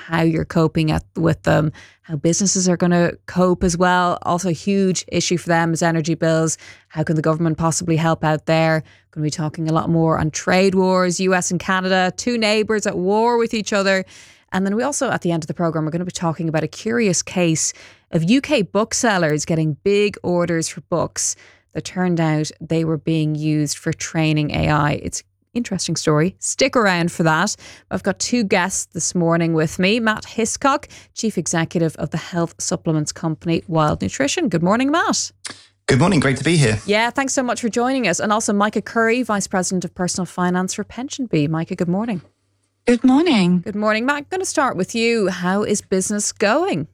how you're coping with them, how businesses are going to cope as well. Also a huge issue for them is energy bills. How can the government possibly help out there? Going to be talking a lot more on trade wars, US and Canada, two neighbours at war with each other. And then we also, at the end of the programme, we're going to be talking about a curious case of UK booksellers getting big orders for books that turned out they were being used for training AI. It's an interesting story. Stick around for that. I've got two guests this morning with me. Matt Hiscock, Chief Executive of the health supplements company Wild Nutrition. Good morning, Matt. Good morning. Great to be here. Yeah, thanks so much for joining us. And also Micah Curry, Vice President of Personal Finance for PensionBee. Micah, good morning. Good morning. Good morning. Matt, I'm going to start with you. How is business going?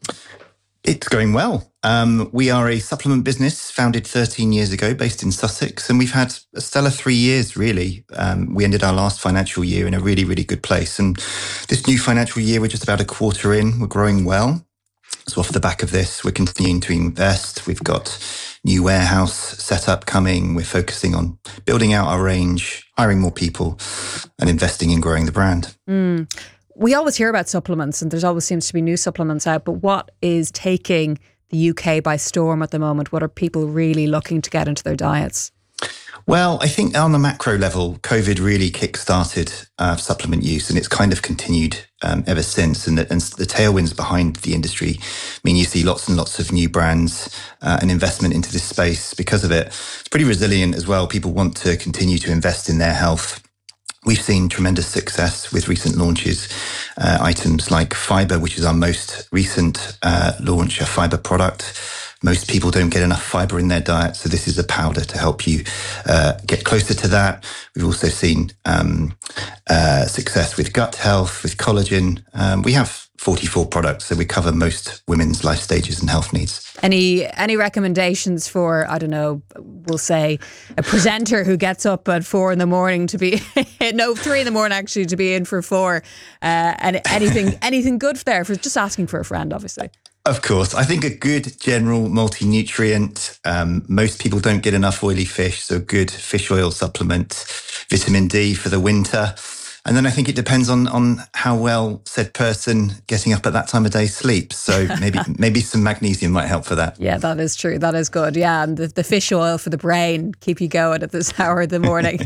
It's going well. We are a supplement business founded 13 years ago, based in Sussex, and we've had a stellar 3 years, really. We ended our last financial year in a really, really good place. And this new financial year, we're just about a quarter in. We're growing well. So off the back of this, we're continuing to invest. We've got new warehouse setup coming. We're focusing on building out our range, hiring more people, and investing in growing the brand. We always hear about supplements and there's always seems to be new supplements out, but what is taking the UK by storm at the moment? What are people really looking to get into their diets? Well, I think on the macro level, COVID really kick-started supplement use, and it's kind of continued ever since. And the tailwinds behind the industry mean you see lots and lots of new brands and investment into this space because of it. It's pretty resilient as well. People want to continue to invest in their health. We've seen tremendous success with recent launches, items like Fibre, which is our most recent launch, a fibre product. Most people don't get enough fibre in their diet, so this is a powder to help you get closer to that. We've also seen success with gut health, with collagen. We have 44 products, so we cover most women's life stages and health needs. Any recommendations for, I don't know, we'll say a presenter who gets up at 4 a.m. to be, 3 a.m. actually, to be in for 4? And anything good there? For just asking for a friend, obviously. Of course. I think a good general multi-nutrient. Most people don't get enough oily fish, so a good fish oil supplement, vitamin D for the winter. And then I think it depends on how well said person getting up at that time of day sleeps. So maybe some magnesium might help for that. Yeah, that is true. That is good. Yeah, and the fish oil for the brain, keep you going at this hour of the morning.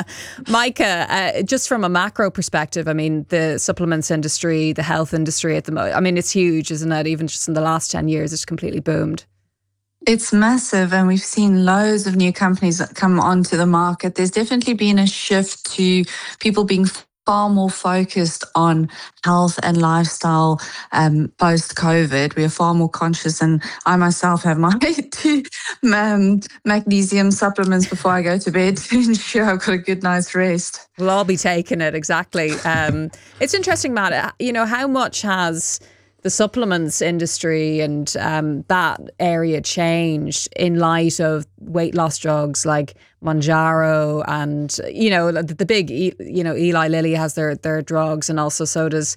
Micah, just from a macro perspective, I mean, the supplements industry, the health industry at the moment, I mean, it's huge, isn't it? Even just in the last 10 years, it's completely boomed. It's massive, and we've seen loads of new companies that come onto the market. There's definitely been a shift to people being far more focused on health and lifestyle post-COVID. We are far more conscious, and I myself have my 2 magnesium supplements before I go to bed to ensure I've got a good night's rest. We'll all be taking it, exactly. It's interesting, Matt, how much has the supplements industry and that area changed in light of weight loss drugs like Mounjaro and, the big, Eli Lilly has their drugs, and also so does,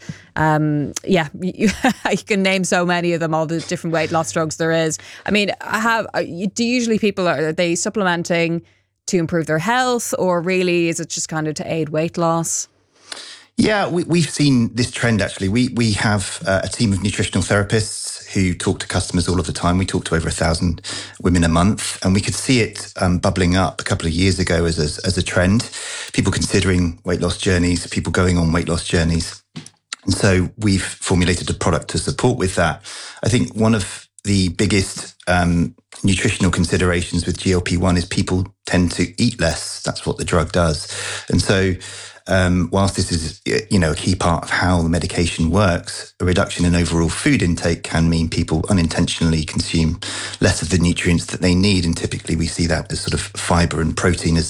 you can name so many of them, all the different weight loss drugs there is. I mean, do usually people, are they supplementing to improve their health, or really is it just kind of to aid weight loss? Yeah, we've seen this trend, actually. We have a team of nutritional therapists who talk to customers all of the time. We talk to over 1,000 women a month, and we could see it bubbling up a couple of years ago as a trend. People considering weight loss journeys, people going on weight loss journeys. And so we've formulated a product to support with that. I think one of the biggest nutritional considerations with GLP-1 is people tend to eat less. That's what the drug does. And so whilst this is, a key part of how the medication works, a reduction in overall food intake can mean people unintentionally consume less of the nutrients that they need. And typically we see that as sort of fibre and protein as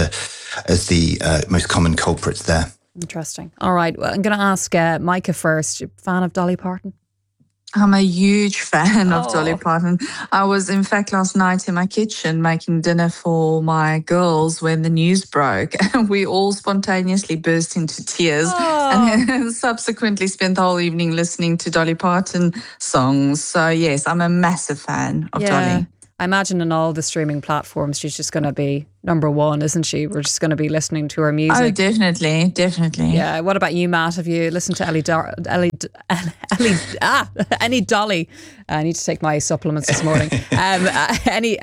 the most common culprits there. Interesting. All right. Well, I'm going to ask Micah first. You a fan of Dolly Parton? I'm a huge fan of Dolly Parton. I was, in fact, last night in my kitchen making dinner for my girls when the news broke, and we all spontaneously burst into tears and then subsequently spent the whole evening listening to Dolly Parton songs. So, yes, I'm a massive fan of Dolly. I imagine on all the streaming platforms, she's just going to be number one, isn't she? We're just going to be listening to her music. Oh, definitely. Yeah. What about you, Matt? Have you listened to Ellie Dolly? I need to take my supplements this morning. Any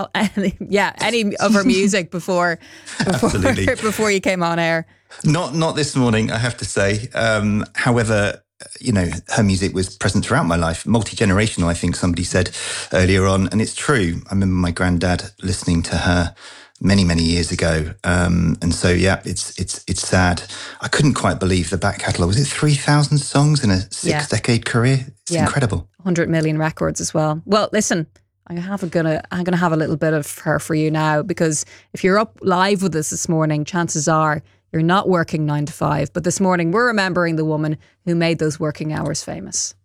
of her music before you came on air? Not this morning, I have to say. However, her music was present throughout my life, multi-generational, I think somebody said earlier on. And it's true. I remember my granddad listening to her many, many years ago. And so, yeah, it's sad. I couldn't quite believe the back catalogue. Was it 3,000 songs in a six-decade career? It's incredible. 100 million records as well. Well, listen, I'm gonna have a little bit of her for you now, because if you're up live with us this morning, chances are you're not working 9 to 5. But this morning, we're remembering the woman who made those working hours famous.